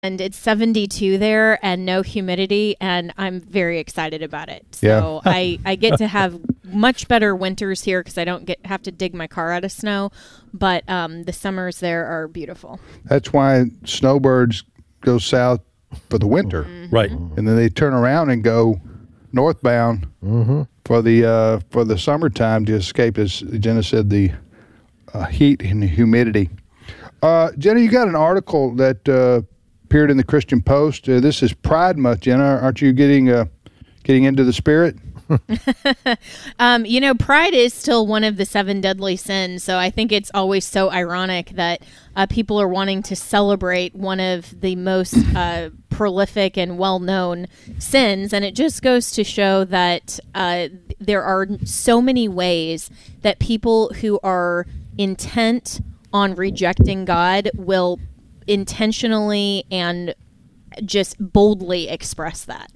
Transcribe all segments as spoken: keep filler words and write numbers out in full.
And it's seventy-two there and no humidity, and I'm very excited about it. So Yeah. I, I get to have much better winters here because I don't get have to dig my car out of snow. But um, the summers there are beautiful. That's why snowbirds go south for the winter. Mm-hmm. Right. And then they turn around and go northbound Mm-hmm. for the uh, for the summertime to escape, as Jenna said, the uh, heat and the humidity. Uh, Jenna, you got an article that uh, appeared in the Christian Post. Uh, this is Pride Month, Jenna. Aren't you getting uh, getting into the spirit? Um, you know, pride is still one of the seven deadly sins. So I think it's always so ironic that uh, people are wanting to celebrate one of the most uh, prolific and well-known sins. And it just goes to show that uh, there are so many ways that people who are intent on rejecting God will intentionally and just boldly express that.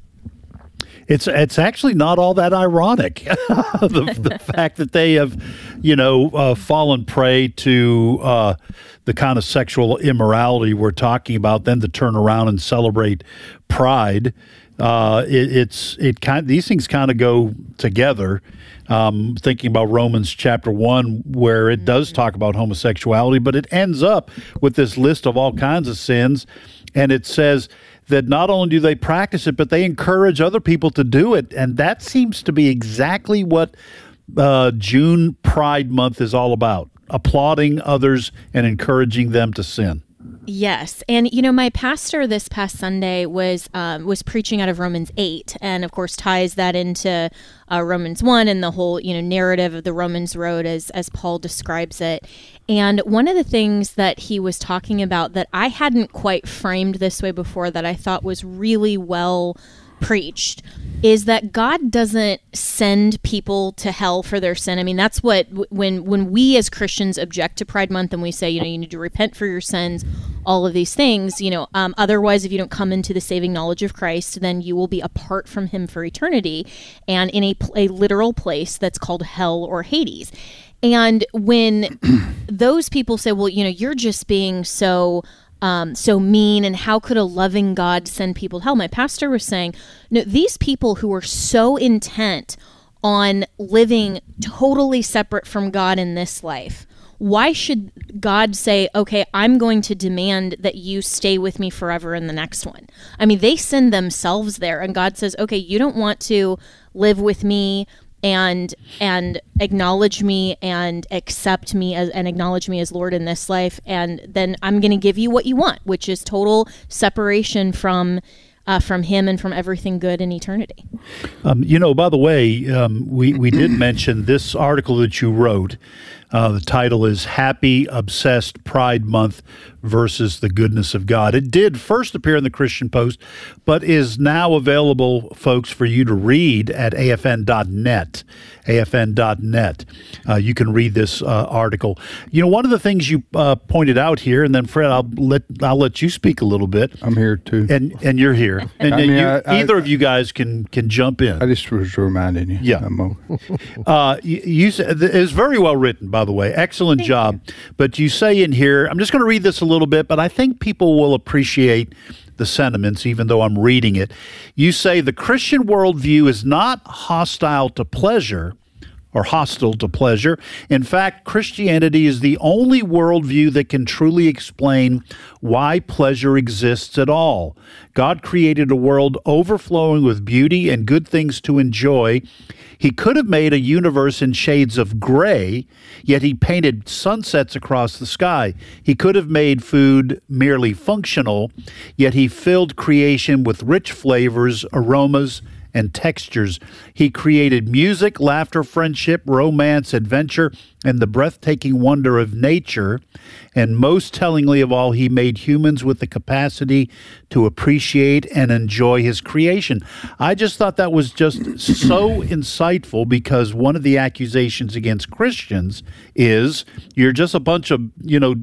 It's it's actually not all that ironic, the, the fact that they have, you know, uh, fallen prey to uh, the kind of sexual immorality we're talking about. Then to turn around and celebrate Pride, uh, it, it's it kind these things kind of go together. Um, thinking about Romans chapter one, where it does talk about homosexuality, but it ends up with this list of all kinds of sins, and it says that not only do they practice it, but they encourage other people to do it. And that seems to be exactly what uh, June Pride Month is all about, applauding others and encouraging them to sin. Yes. And, you know, my pastor this past Sunday was um, was preaching out of Romans eight, and, of course, ties that into uh, Romans one and the whole, you know, narrative of the Romans road as, as Paul describes it. And one of the things that he was talking about that I hadn't quite framed this way before that I thought was really well preached is that God doesn't send people to hell for their sin. I mean, that's what, when when we as Christians object to Pride Month and we say, you know, you need to repent for your sins, all of these things, you know, um, otherwise, if you don't come into the saving knowledge of Christ, then you will be apart from him for eternity and in a, a literal place that's called hell or Hades. And when those people say, well, you know, you're just being so Um, so mean, and how could a loving God send people to hell? My pastor was saying, no, these people who are so intent on living totally separate from God in this life, why should God say, okay, I'm going to demand that you stay with me forever in the next one? I mean, they send themselves there, and God says, okay, you don't want to live with me and and acknowledge me and accept me as and acknowledge me as Lord in this life, and then I'm going to give you what you want, which is total separation from uh, from him and from everything good in eternity. Um, you know, by the way, um, we, we did mention this article that you wrote. Uh, the title is Happy Obsessed Pride Month versus the Goodness of God. It did first appear in the Christian Post, but is now available, folks, for you to read at A F N dot net. A F N dot net. Uh, you can read this uh, article. You know, one of the things you uh, pointed out here, and then Fred, I'll let I'll let you speak a little bit. I'm here too, and and you're here, and, I and mean, you, I, I, either of you guys can can jump in. I just was reminding you. Yeah. I'm uh, you, you said it's very well written, by the way. Excellent Thank job. you. But you say in here, I'm just going to read this a little bit, but I think people will appreciate the sentiments, even though I'm reading it. You say the Christian worldview is not hostile to pleasure or hostile to pleasure. In fact, Christianity is the only worldview that can truly explain why pleasure exists at all. God created a world overflowing with beauty and good things to enjoy. He could have made a universe in shades of gray, yet he painted sunsets across the sky. He could have made food merely functional, yet he filled creation with rich flavors, aromas, and textures. He created music, laughter, friendship, romance, adventure, and the breathtaking wonder of nature. And most tellingly of all, he made humans with the capacity to appreciate and enjoy his creation. I just thought that was just so insightful, because one of the accusations against Christians is you're just a bunch of, you know,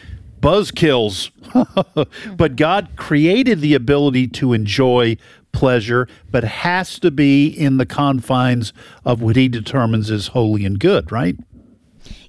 buzzkills. But God created the ability to enjoy pleasure, but has to be in the confines of what he determines is holy and good, right?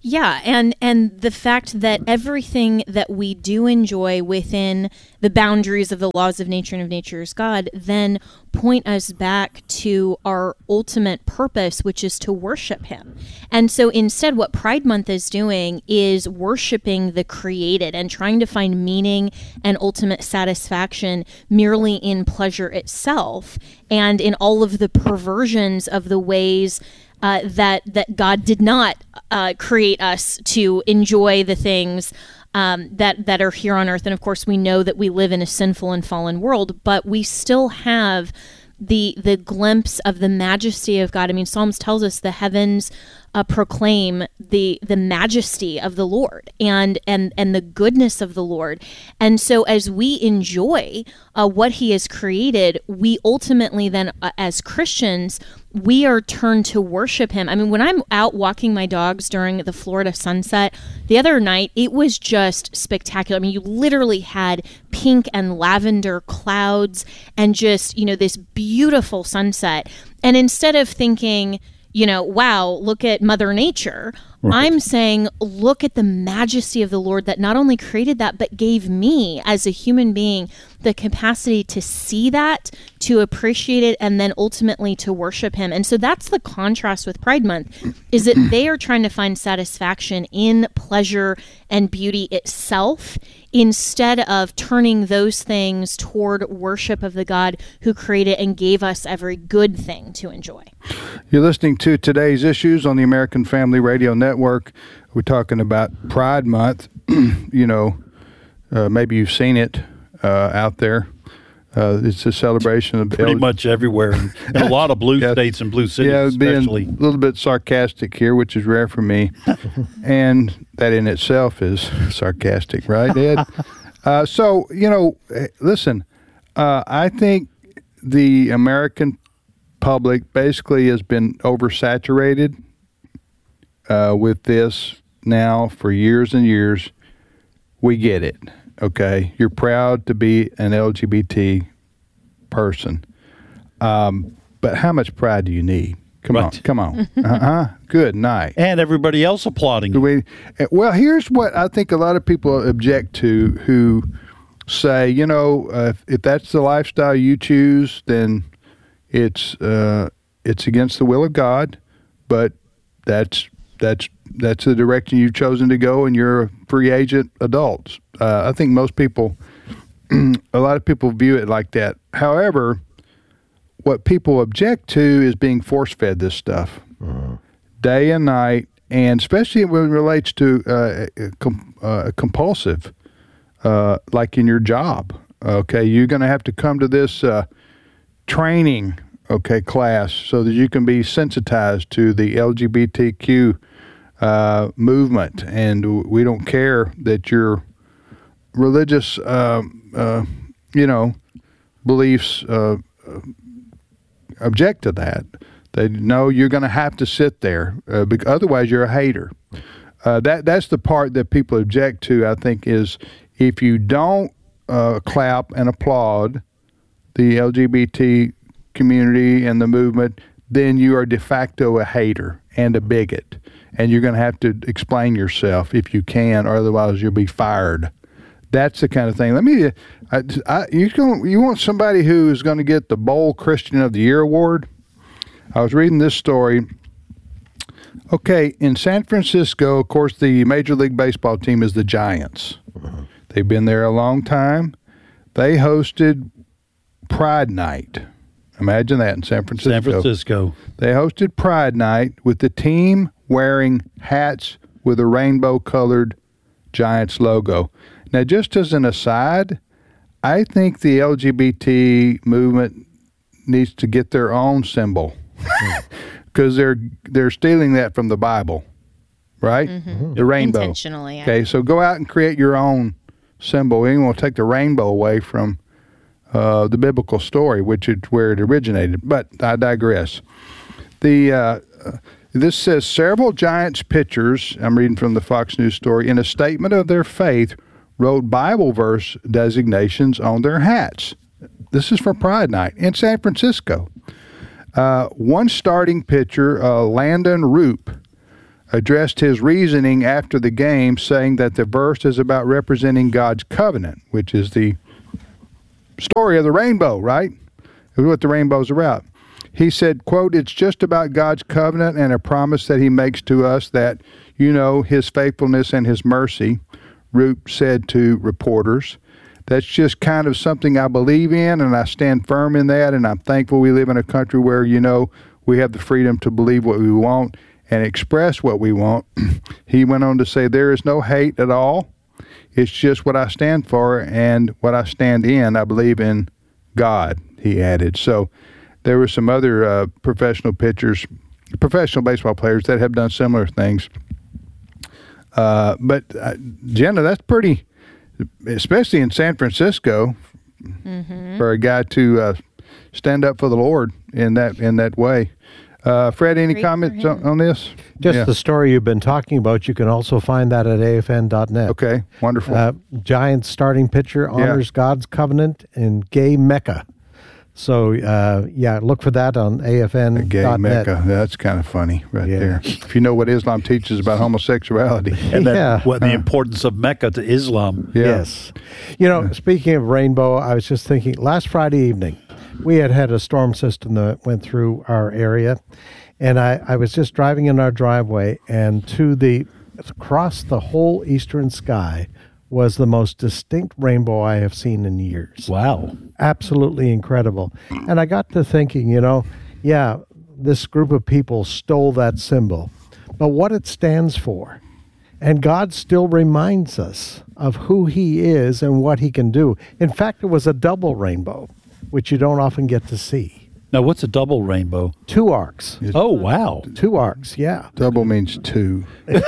Yeah, and and the fact that everything that we do enjoy within the boundaries of the laws of nature and of nature's God then point us back to our ultimate purpose, which is to worship him. And so instead, what Pride Month is doing is worshiping the created and trying to find meaning and ultimate satisfaction merely in pleasure itself and in all of the perversions of the ways Uh, that that God did not uh, create us to enjoy the things um, that that are here on earth. And of course, we know that we live in a sinful and fallen world, but we still have the the glimpse of the majesty of God. I mean, Psalms tells us the heavens uh, proclaim the the majesty of the Lord and and and the goodness of the Lord. And so, as we enjoy uh, what He has created, we ultimately then, uh, as Christians, we are turned to worship him. I mean, when I'm out walking my dogs during the Florida sunset, the other night, it was just spectacular. I mean, you literally had pink and lavender clouds and just, you know, this beautiful sunset. And instead of thinking, you know, wow, look at Mother Nature, right, I'm saying, look at the majesty of the Lord that not only created that, but gave me as a human being the capacity to see that, to appreciate it, and then ultimately to worship him. And so that's the contrast with Pride Month, is that they are trying to find satisfaction in pleasure and beauty itself, instead of turning those things toward worship of the God who created and gave us every good thing to enjoy. You're listening to Today's Issues on the American Family Radio Network. We're talking about Pride Month. You know, uh, maybe you've seen it uh, out there. Uh, it's a celebration of pretty L- much everywhere, in, in a lot of blue yeah, states and blue cities, yeah, especially. Being a little bit sarcastic here, which is rare for me, and that in itself is sarcastic, right, Ed? uh, so you know, listen, uh, I think the American public basically has been oversaturated uh, with this now for years and years. We get it. Okay, you're proud to be an L G B T person, um, but how much pride do you need? Come right. on, come on. Uh-huh. Good night. And everybody else applauding. We, well, here's what I think a lot of people object to, who say, you know, uh, if, if that's the lifestyle you choose, then it's uh, it's against the will of God. But that's that's that's the direction you've chosen to go, and you're a free agent adults. Uh, I think most people, a lot of people view it like that. However, what people object to is being force-fed this stuff uh-huh. day and night, and especially when it relates to uh, com- uh, compulsive, uh, like in your job. Okay, you're going to have to come to this uh, training, okay, class so that you can be sensitized to the L G B T Q uh, movement, and we don't care that you're religious, uh, uh, you know, beliefs uh, object to that. They know you're going to have to sit there, uh, because otherwise you're a hater. Uh, that that's the part that people object to. I think is if you don't uh, clap and applaud the L G B T community and the movement, then you are de facto a hater and a bigot, and you're going to have to explain yourself if you can, or otherwise you'll be fired. That's the kind of thing. Let me. I, I, you going you want somebody who is going to get the Bold Christian of the Year award? I was reading this story. Okay, in San Francisco, of course, the Major League Baseball team is the Giants. Uh-huh. They've been there a long time. They hosted Pride Night. Imagine that in San Francisco. San Francisco. They hosted Pride Night with the team wearing hats with a rainbow-colored Giants logo. Now, just as an aside, I think the L G B T movement needs to get their own symbol, because they're they're stealing that from the Bible, right? Mm-hmm. The rainbow. Intentionally. Yeah. Okay, so go out and create your own symbol. We ain't going to take the rainbow away from uh, the biblical story, which is where it originated. But I digress. The uh, this says several Giants pitchers, I'm reading from the Fox News story, in a statement of their faith, wrote Bible verse designations on their hats. This is for Pride Night in San Francisco. Uh, one starting pitcher, uh, Landon Roop, addressed his reasoning after the game, saying that the verse is about representing God's covenant, which is the story of the rainbow, right? It's what the rainbow's about. He said, quote, "It's just about God's covenant and a promise that he makes to us that, you know, his faithfulness and his mercy," Roop said to reporters. "That's just kind of something I believe in, and I stand firm in that, and I'm thankful we live in a country where, you know, we have the freedom to believe what we want and express what we want." He went on to say, "There is no hate at all. It's just what I stand for and what I stand in. I believe in God," he added. So there were some other uh, professional pitchers, professional baseball players that have done similar things. Uh, but, uh, Jenna, that's pretty, especially in San Francisco, mm-hmm. for a guy to uh, stand up for the Lord in that in that way. Uh, Fred, any Great comments on, on this? Just yeah. the story you've been talking about, you can also find that at A F N dot net. Okay, wonderful. Uh, Giants starting pitcher honors yeah. God's covenant in gay Mecca. So, uh, yeah, look for that on A F N dot net. Gay Mecca, that's kind of funny right yeah. there. If you know what Islam teaches about homosexuality. And then yeah. what the importance of Mecca to Islam. Yeah. Yes. You know, yeah. speaking of rainbow, I was just thinking, last Friday evening, we had had a storm system that went through our area, and I, I was just driving in our driveway, and to the across the whole eastern sky was the most distinct rainbow I have seen in years. Wow. Absolutely incredible. And I got to thinking, you know, yeah, this group of people stole that symbol, but what it stands for. And God still reminds us of who he is and what he can do. In fact, it was a double rainbow, which you don't often get to see. Now, what's a double rainbow? Two arcs. It's oh, wow. Two arcs, yeah. Double means two.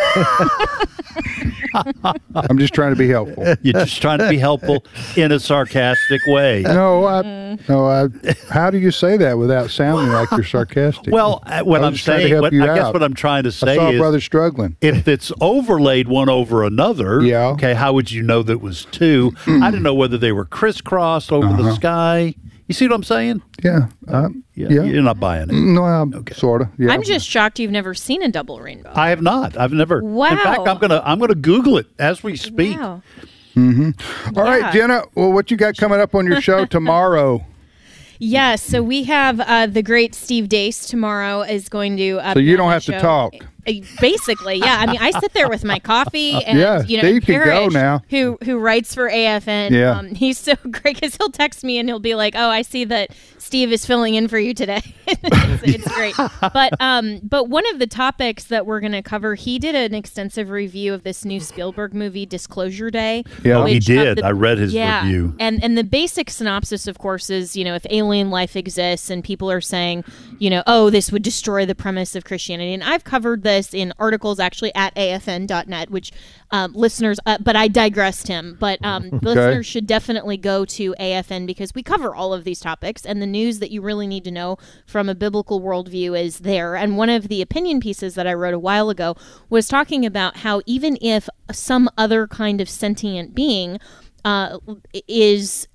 I'm just trying to be helpful. You're just trying to be helpful in a sarcastic way. No, I, no. I, how do you say that without sounding like you're sarcastic? Well, uh, what I'm saying, what, I guess what I'm trying to say I saw is, a brother struggling. If it's overlaid one over another, yeah. okay, how would you know that it was two? I didn't know whether they were crisscrossed over uh-huh. the sky. You see what I'm saying? Yeah. Uh, yeah. yeah. You're not buying it. No, I'm okay. sort of. Yeah. I'm just shocked you've never seen a double rainbow. I have not. I've never. Wow. In fact, I'm gonna I'm gonna Google it as we speak. Wow. Mm-hmm. All yeah. right, Jenna. Well, what you got coming up on your show tomorrow? Yes, so we have uh, the great Steve Deace tomorrow is going to. Uh, so you don't have show. to talk. Basically, yeah. I mean, I sit there with my coffee, and yeah, you know, Steve can Parrish, go now. who who writes for A F N. Yeah. Um, he's so great because he'll text me and he'll be like, "Oh, I see that Steve is filling in for you today." it's, it's great. But um, but one of the topics that we're going to cover, he did an extensive review of this new Spielberg movie, Disclosure Day. Yeah, oh, he did. The, I read his yeah, review. And and the basic synopsis, of course, is, you know, if alien life exists and people are saying, you know, oh, this would destroy the premise of Christianity. And I've covered this in articles actually at A F N dot net, which um, listeners, uh, but I digressed him. But um, okay. listeners should definitely go to A F N because we cover all of these topics, and the news that you really need to know from a biblical worldview is there. And one of the opinion pieces that I wrote a while ago was talking about how even if some other kind of sentient being uh, is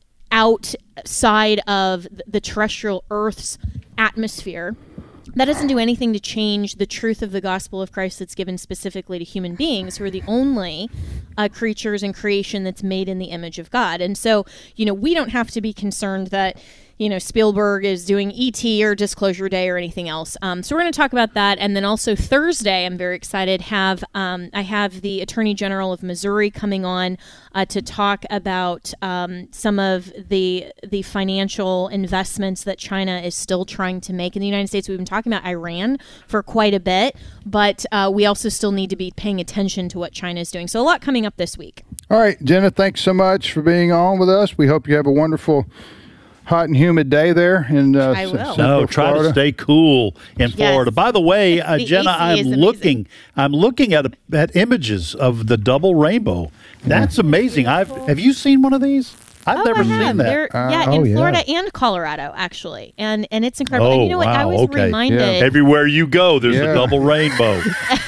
outside of the terrestrial Earth's atmosphere, that doesn't do anything to change the truth of the gospel of Christ that's given specifically to human beings, who are the only uh, creatures in creation that's made in the image of God. And so, you know, we don't have to be concerned that, you know, Spielberg is doing E T or Disclosure Day or anything else. Um, so we're going to talk about that. And then also Thursday, I'm very excited, have um, I have the Attorney General of Missouri coming on uh, to talk about um, some of the the financial investments that China is still trying to make in the United States. We've been talking about Iran for quite a bit, but uh, we also still need to be paying attention to what China is doing. So a lot coming up this week. All right, Jenna, thanks so much for being on with us. We hope you have a wonderful hot and humid day there in uh, I will. No, try Florida. to stay cool in yes. Florida. By the way, uh, the Jenna, I'm looking. I'm looking at at images of the double rainbow. That's amazing. I've have you seen one of these? I've oh, never I seen have. that. They're, Uh, yeah, oh, in yeah. Florida and Colorado, actually, and and it's incredible. Oh, and you know what? I wow, was okay. reminded. Yeah. Everywhere you go, there's Yeah. a double rainbow.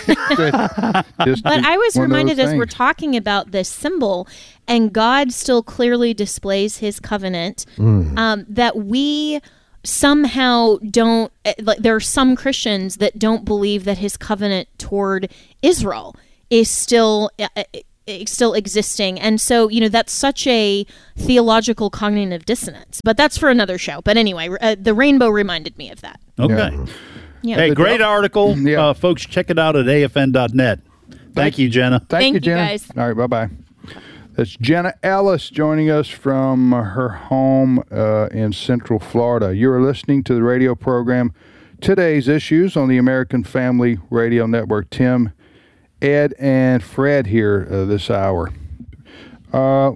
Just But I was one of reminded those as we're things. talking about this symbol, and God still clearly displays his covenant, Mm. um, that we somehow don't, like, there are some Christians that don't believe that his covenant toward Israel is still uh, still existing. And so, you know, that's such a theological cognitive dissonance. But that's for another show. But anyway, uh, the rainbow reminded me of that. Okay. Yeah. Yeah. Hey, great article. Yeah. Uh, folks, check it out at A F N dot net. Thank, Thank you, Jenna. Thank, Thank you, you, Jenna. guys. All right, bye-bye. That's Jenna Ellis joining us from her home uh, in Central Florida. You're listening to the radio program Today's Issues on the American Family Radio Network. Tim, Ed, and Fred here uh, this hour. Uh,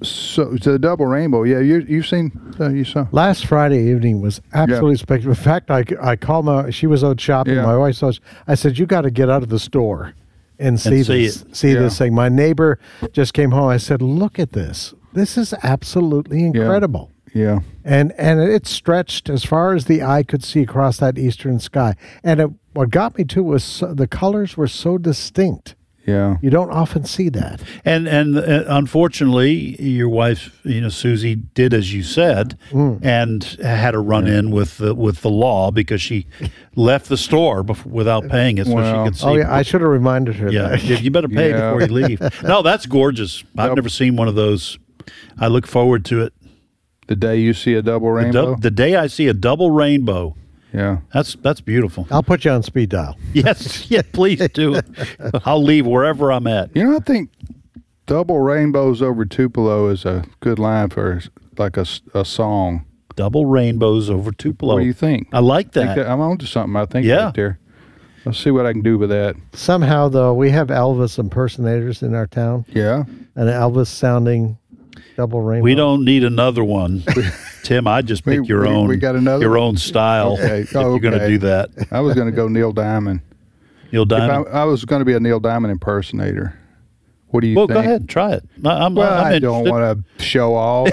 so to the double rainbow, yeah, you you've seen uh, you saw Last Friday evening was absolutely Yeah. spectacular. In fact, I, I called my, she was out shopping, Yeah. my wife was, I said, you got to get out of the store and see see this, it. see Yeah. this thing. My neighbor just came home. I said, look at this. This is absolutely incredible. yeah. And and it stretched as far as the eye could see across that eastern sky. And it, what got me too was so, the colors were so distinct. Yeah. You don't often see that. And and uh, unfortunately, your wife, you know, Susie, did as you said, Mm. and had a run in with the with the law because she left the store bef- without paying it, so Well, she could see. Oh yeah, I should have reminded her yeah, that. you you better pay Yeah. before you leave. No, that's gorgeous. I've Yep. never seen one of those. I look forward to it. The day you see a double The, rainbow. dou- the day I see a double rainbow, yeah. that's that's beautiful. I'll put you on speed dial. Yes, yeah, please do. I'll leave wherever I'm at. You know, I think double rainbows over Tupelo is a good line for like a, s- a song. Double rainbows over Tupelo. What do you think? I like Think that. that I'm on to something, I think, Yeah. right there. Let's see what I can do with that. Somehow, though, we have Elvis impersonators in our town, Yeah. an Elvis sounding double rainbow. We don't need another one, Tim. I just pick We- your we- own. we got another your one? own style. Okay. If Oh, you're going to okay. do that, I was going to go Neil Diamond. Neil If I, Diamond. I was going to be a Neil Diamond impersonator. What do you Well, think? go ahead, try it. I- I'm, Well, I'm I don't interested. want to show off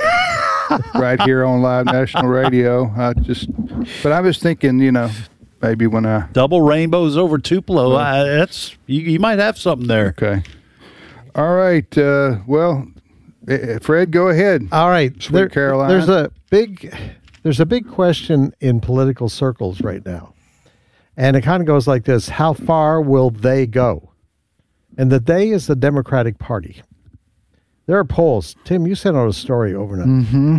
right here on Live National Radio. I just, but I was thinking, you know, maybe when I. Double rainbows over Tupelo. I, that's you, you might have something there. Okay. All right. Uh, well, eh, Fred, go ahead. All right, Sweet Caroline. There's a big, there's a big question in political circles right now, and it kind of goes like this: how far will they go? And the they is the Democratic Party. There are polls. Tim, you sent out a story overnight. Mm-hmm.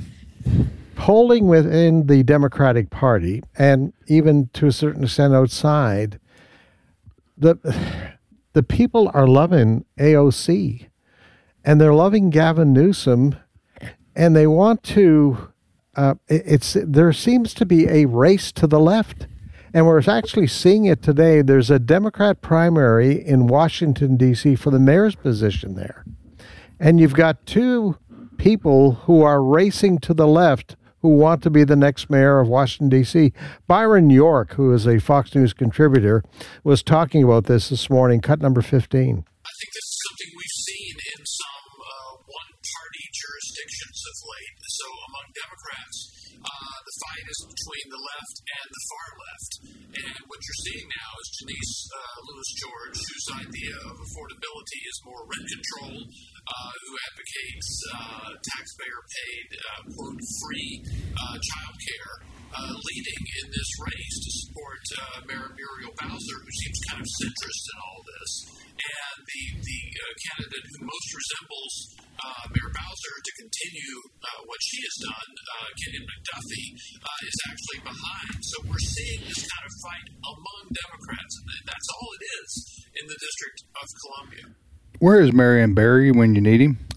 Polling within the Democratic Party, and even to a certain extent outside, the the people are loving A O C, and they're loving Gavin Newsom, and they want to. Uh, it- it's there seems to be a race to the left, and we're actually seeing it today. There's a Democrat primary in Washington D C for the mayor's position there, and you've got two people who are racing to the left who want to be the next mayor of Washington, D C. Byron York, who is a Fox News contributor, was talking about this this morning, cut number fifteen. I think this is something we've seen in some uh, one-party jurisdictions of late. So among Democrats, uh, the fight is between the left and the far left. And what you're seeing now is Janice uh, Lewis George, whose idea of affordability is more rent control, uh, who advocates uh, taxpayer-paid, uh, quote, free uh, child care, uh, leading in this race to support uh, Mayor Muriel Bowser, who seems kind of centrist in all this. And the, the uh, candidate who most resembles uh, Mayor Bowser to continue uh, what she has done, uh, Kenyon McDuffie, uh, is actually behind. So we're seeing this kind of fight among Democrats, and that's all it is in the District of Columbia. Where is Marion Barry when you need him?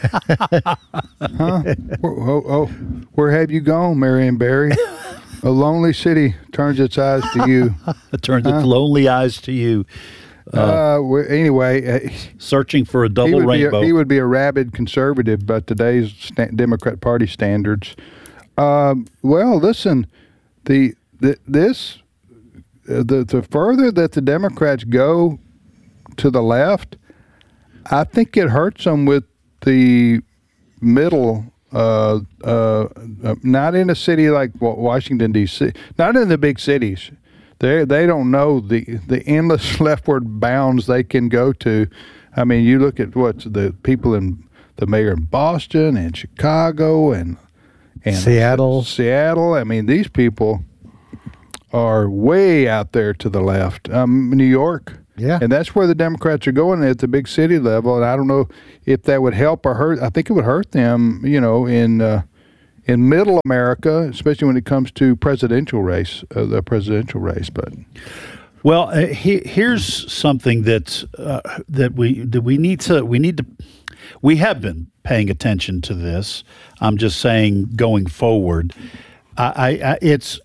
huh? Where, oh, oh, where have you gone, Marion Barry? A lonely city turns its eyes to you. It turns its lonely eyes to you, Uh, well, anyway, uh, searching for a he double would, be rainbow. a, he would be a rabid conservative by today's sta- Democrat Party standards. Um, well, listen, the, the this uh, the the further that the Democrats go to the left, I think it hurts them with the middle. Uh, uh, uh, not in a city like Wa- Washington D C, not in the big cities. They they don't know the the endless leftward bounds they can go to. I mean, you look at what the people in the mayor in Boston and Chicago and and Seattle. Seattle. I mean, these people are way out there to the left. Um, New York. Yeah. And that's where the Democrats are going at the big city level. And I don't know if that would help or hurt. I think it would hurt them, you know, in uh, in middle America, especially when it comes to presidential race, uh, the presidential race. But well, uh, he, here's something that uh, that we that we need to we need to we have been paying attention to this. I'm just saying, going forward, I, I, I it's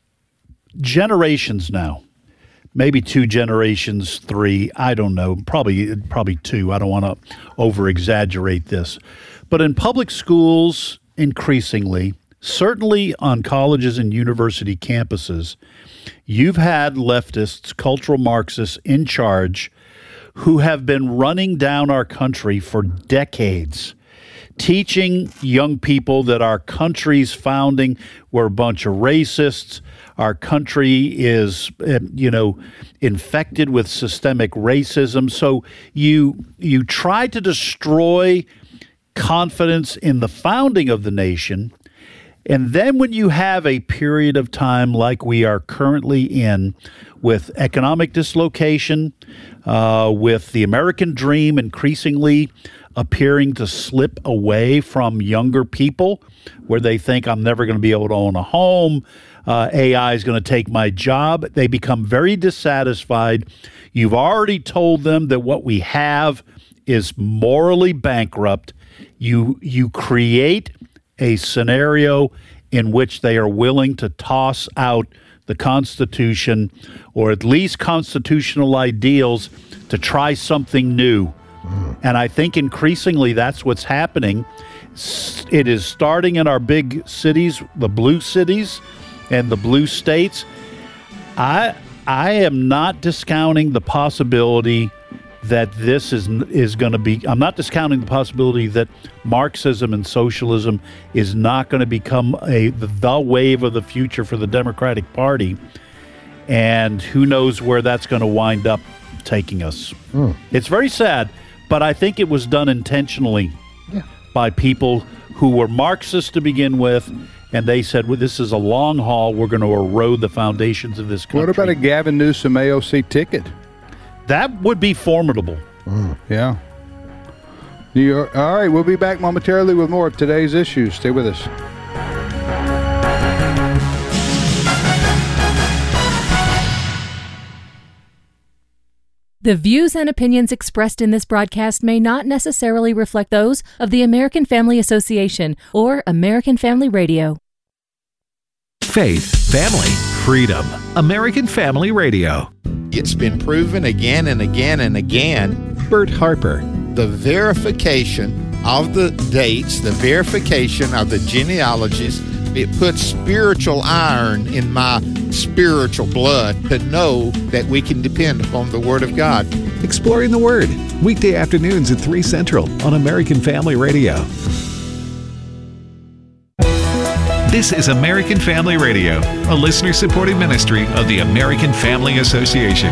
generations now. Maybe two generations, three, I don't know, probably probably two. I don't want to over-exaggerate this. But in public schools, increasingly, certainly on colleges and university campuses, you've had leftists, cultural Marxists in charge who have been running down our country for decades, teaching young people that our country's founding were a bunch of racists. Our country is, you know, infected with systemic racism. So you you try to destroy confidence in the founding of the nation. And then when you have a period of time like we are currently in, with economic dislocation, uh, with the American dream increasingly appearing to slip away from younger people, where they think, I'm never going to be able to own a home, uh, A I is going to take my job. They become very dissatisfied. You've already told them that what we have is morally bankrupt. You you create a scenario in which they are willing to toss out the Constitution, or at least constitutional ideals, to try something new. Mm. And I think increasingly that's what's happening. It is starting in our big cities, the blue cities and the blue states. I I am not discounting the possibility that this is is going to be, I'm not discounting the possibility that Marxism and socialism is not going to become a the, the wave of the future for the Democratic Party. And who knows where that's going to wind up taking us. Mm. It's very sad, but I think it was done intentionally yeah. by people who were Marxists to begin with, and they said, well, this is a long haul. We're going to erode the foundations of this country. What about a Gavin Newsom A O C ticket? That would be formidable. Mm, yeah. New York. All right, we'll be back momentarily with more of today's issues. Stay with us. The views and opinions expressed in this broadcast may not necessarily reflect those of the American Family Association or American Family Radio. Faith, family, freedom. American Family Radio. It's been proven again and again and again. Bert Harper. The verification of the dates, the verification of the genealogies, it puts spiritual iron in my spiritual blood to know that we can depend upon the Word of God. Exploring the Word, weekday afternoons at three Central on American Family Radio. This is American Family Radio, a listener-supported ministry of the American Family Association.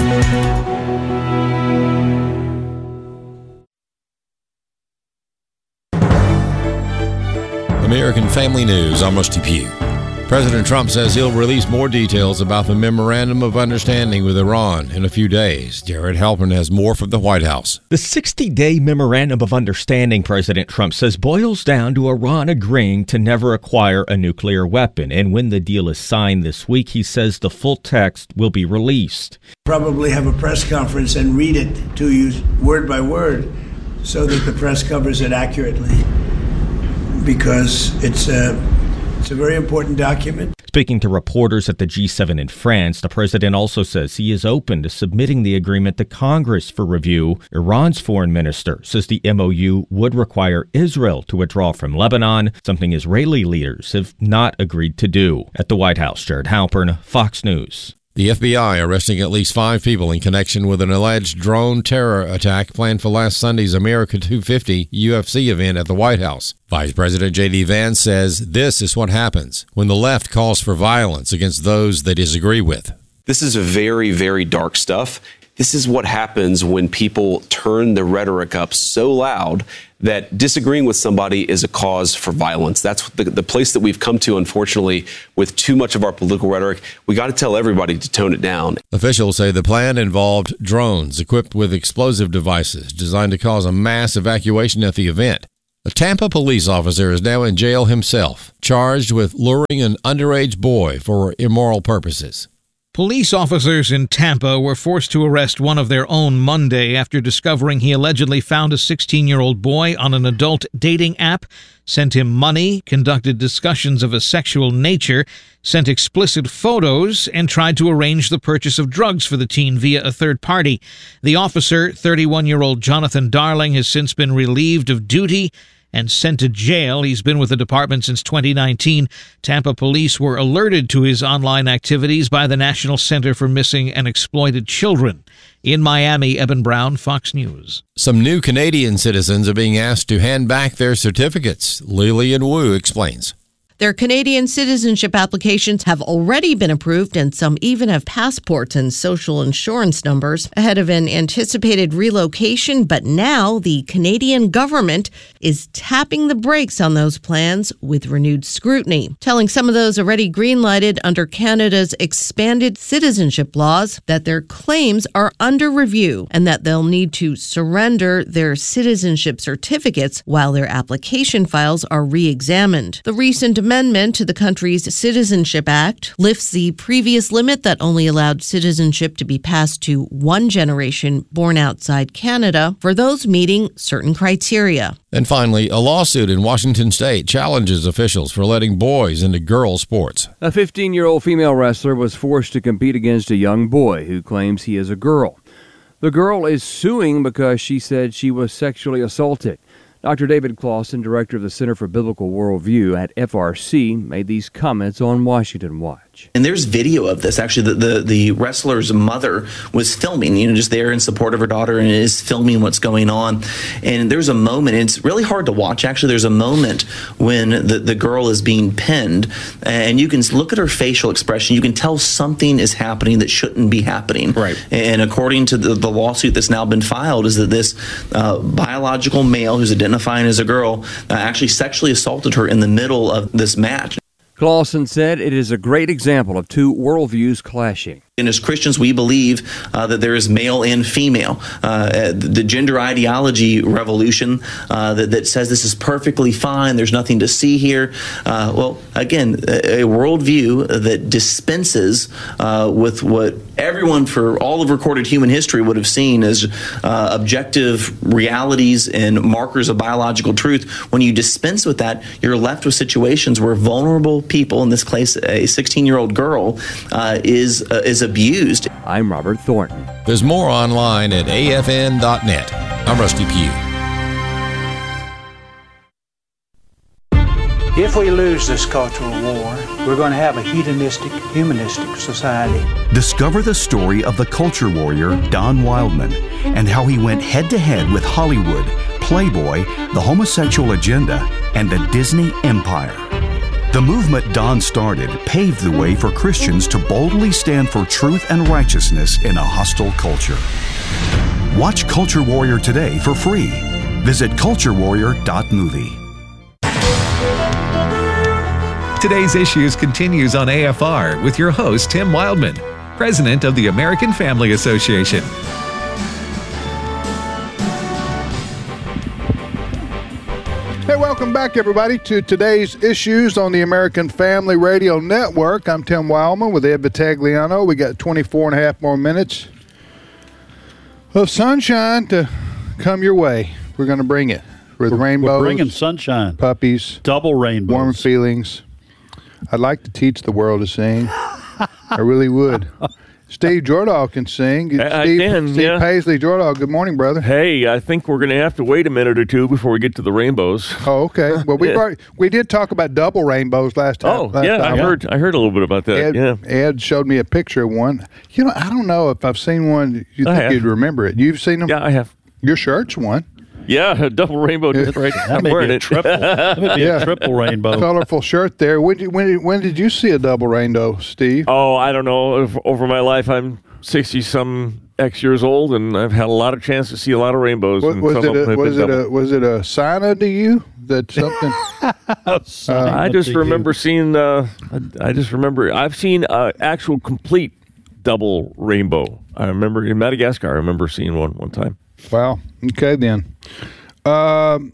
American Family News, I'm Rusty Pugh. President Trump says he'll release more details about the Memorandum of Understanding with Iran in a few days. Jared Halpern has more from the White House. The sixty-day Memorandum of Understanding, President Trump says, boils down to Iran agreeing to never acquire a nuclear weapon. And when the deal is signed this week, he says the full text will be released. Probably have a press conference and read it to you word by word so that the press covers it accurately, because it's a, it's a very important document. Speaking to reporters at the G seven in France, the president also says he is open to submitting the agreement to Congress for review. Iran's foreign minister says the M O U would require Israel to withdraw from Lebanon, something Israeli leaders have not agreed to do. At the White House, Jared Halpern, Fox News. The F B I arresting at least five people in connection with an alleged drone terror attack planned for last Sunday's America two fifty U F C event at the White House. Vice President J D Vance says this is what happens when the left calls for violence against those they disagree with. This is very, very dark stuff. This is what happens when people turn the rhetoric up so loud that disagreeing with somebody is a cause for violence. That's the, the place that we've come to, unfortunately, with too much of our political rhetoric. We got to tell everybody to tone it down. Officials say the plan involved drones equipped with explosive devices designed to cause a mass evacuation at the event. A Tampa police officer is now in jail himself, charged with luring an underage boy for immoral purposes. Police officers in Tampa were forced to arrest one of their own Monday after discovering he allegedly found a sixteen-year-old boy on an adult dating app, sent him money, conducted discussions of a sexual nature, sent explicit photos, and tried to arrange the purchase of drugs for the teen via a third party. The officer, thirty-one-year-old Jonathan Darling, has since been relieved of duty and sent to jail. He's been with the department since twenty nineteen. Tampa police were alerted to his online activities by the National Center for Missing and Exploited Children. In Miami, Eben Brown, Fox News. Some new Canadian citizens are being asked to hand back their certificates. Lillian Wu explains. Their Canadian citizenship applications have already been approved, and some even have passports and social insurance numbers ahead of an anticipated relocation. But now the Canadian government is tapping the brakes on those plans with renewed scrutiny, telling some of those already green-lighted under Canada's expanded citizenship laws that their claims are under review and that they'll need to surrender their citizenship certificates while their application files are re-examined. The recent amendment to the country's Citizenship Act lifts the previous limit that only allowed citizenship to be passed to one generation born outside Canada for those meeting certain criteria. And finally, a lawsuit in Washington state challenges officials for letting boys into girl sports. A fifteen-year-old female wrestler was forced to compete against a young boy who claims he is a girl. The girl is suing because she said she was sexually assaulted. Doctor David Clausen, director of the Center for Biblical Worldview at F R C, made these comments on Washington Watch. And there's video of this. Actually, the, the, the wrestler's mother was filming, you know, just there in support of her daughter and is filming what's going on. And there's a moment, and it's really hard to watch. Actually, there's a moment when the, the girl is being pinned, and you can look at her facial expression. You can tell something is happening that shouldn't be happening. Right. And according to the, the lawsuit that's now been filed, is that this uh, biological male who's identifying as a girl uh, actually sexually assaulted her in the middle of this match. Clausen said it is a great example of two worldviews clashing. And as Christians, we believe uh, that there is male and female. Uh, the gender ideology revolution uh, that, that says this is perfectly fine, there's nothing to see here. Uh, well, again, a, a worldview that dispenses uh, with what everyone for all of recorded human history would have seen as uh, objective realities and markers of biological truth. When you dispense with that, you're left with situations where vulnerable people, in this case, a sixteen-year-old girl, uh, is uh, is abused. I'm Robert Thornton. There's more online at A F N dot net. I'm Rusty Pugh. If we lose this cultural war, we're going to have a hedonistic, humanistic society. Discover the story of the culture warrior Don Wildman and how he went head-to-head with Hollywood, Playboy, the homosexual agenda, and the Disney empire. The movement Don started paved the way for Christians to boldly stand for truth and righteousness in a hostile culture. Watch Culture Warrior today for free. Visit culture warrior dot movie. Today's Issues continues on A F R with your host, Tim Wildman, president of the American Family Association. Hey, welcome back, everybody, to today's Issues on the American Family Radio Network. I'm Tim Wildman with Ed Vitagliano. We got twenty-four and a half more minutes of sunshine to come your way. We're going to bring it with we're, rainbows. We're bringing sunshine. Puppies. Double rainbows. Warm feelings. I'd like to teach the world to sing. I really would. Steve Jordahl can sing. Steve, I can, Steve yeah. Paisley Jordahl, good morning, brother. Hey, I think we're going to have to wait a minute or two before we get to the rainbows. Oh, okay. Well, we yeah. already, we did talk about double rainbows last time. Oh, last yeah, time. I heard I heard a little bit about that. Ed, yeah. Ed showed me a picture of one. You know, I don't know if I've seen one. You I think have. you'd remember it. You've seen them? Yeah, I have. Your shirt's one. Yeah, a double rainbow. Right. That I'm may wearing be a it. triple. That may be Yeah. a triple rainbow. Colorful shirt there. When did, when, did, when did you see a double rainbow, Steve? Oh, I don't know. If, over my life, I'm sixty-some X years old, and I've had a lot of chance to see a lot of rainbows. Was, and was some it of them a, have was been it double. a was it a sign to you that something? uh, I just remember seeing. Uh, I just remember I've seen uh, actual complete double rainbow. I remember in Madagascar. I remember seeing one one time. Wow. Okay then. Um.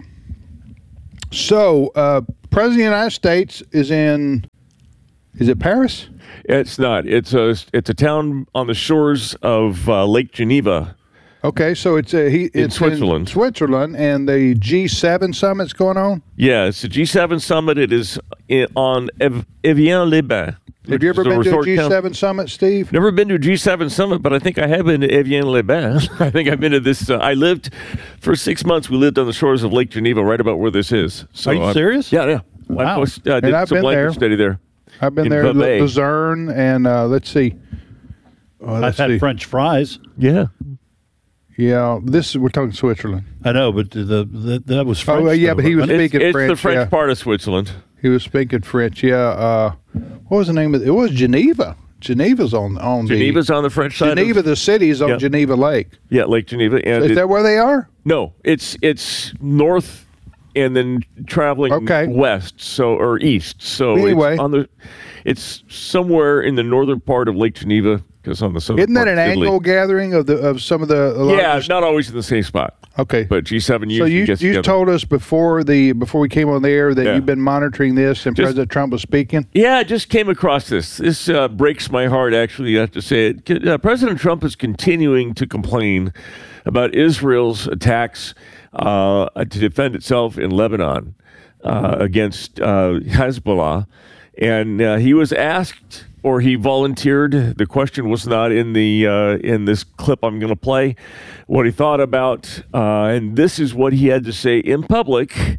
So, uh, President of the United States is in. Is it Paris? It's not. It's a it's a town on the shores of uh, Lake Geneva. Okay, so it's a, he, in it's Switzerland. in Switzerland, and the G seven summit's going on. Yeah, it's the G seven summit. It is in, on Ev- Evian-les-Bains. Have you ever been to a G seven summit, Steve? Never been to a G seven summit, but I think I have been to Evian-les-Bains. I think I've been to this. Uh, I lived for six months. We lived on the shores of Lake Geneva, right about where this is. So Are you I'm- serious? Yeah, yeah. Wow. I was, uh, And did I've some been language there. study there. I've been in there, Vevey. Luzerne, and uh, let's see. Oh, I've let's had see. French fries. Yeah. Yeah, this is we're talking Switzerland. I know, but the, the that was French. Oh, well, yeah, though, but he was wasn't it? speaking It's French. the French yeah. part of Switzerland. He was speaking French. Yeah. Uh, what was the name of it? It was Geneva. Geneva's on on Geneva's the on the French side. Geneva. Of, The city is on Yeah. Geneva Lake. yeah, Lake Geneva. And Is it- that where they are? No, it's it's north and then traveling Okay. west, so or east. So Anyway. it's on the it's somewhere in the northern part of Lake Geneva, because on the southern Isn't that part an of Italy. annual gathering of the of some of the? Yeah, largest- not always in the same spot. Okay. But G seven So usually you gets you together. told us before the before we came on the air that Yeah. you've been monitoring this and Just- President Trump was speaking. Yeah, I just came across this. This uh, breaks my heart, actually, I have to say it. Uh, President Trump is continuing to complain about Israel's attacks uh, to defend itself in Lebanon uh, against uh, Hezbollah. And uh, he was asked, or he volunteered, the question was not in the uh, in this clip I'm going to play, what he thought about, uh, and this is what he had to say in public.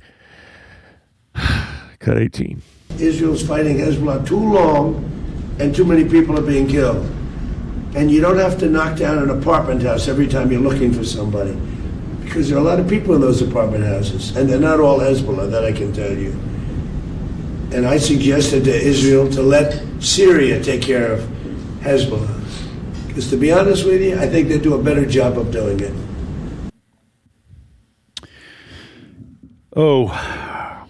Cut eighteen. Israel's fighting Hezbollah too long, and too many people are being killed. And you don't have to knock down an apartment house every time you're looking for somebody, because there are a lot of people in those apartment houses, and they're not all Hezbollah, that I can tell you. And I suggested to Israel to let Syria take care of Hezbollah. Because to be honest with you, I think they do a better job of doing it. Oh,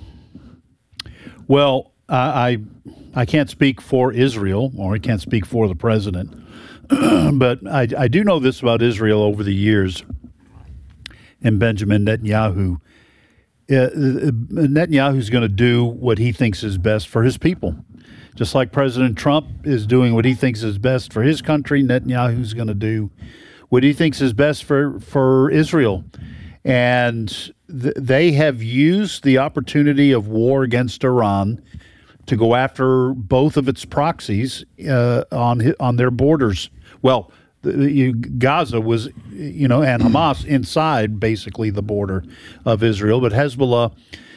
well, I, I I can't speak for Israel, or I can't speak for the president, but I, I do know this about Israel over the years. And Benjamin Netanyahu, uh, Netanyahu's going to do what he thinks is best for his people, just like President Trump is doing what he thinks is best for his country. Netanyahu's going to do what he thinks is best for for Israel. And th- they have used the opportunity of war against Iran to go after both of its proxies uh, on hi- on their borders. Well, the, you, Gaza was, you know, and Hamas inside basically the border of Israel, but Hezbollah,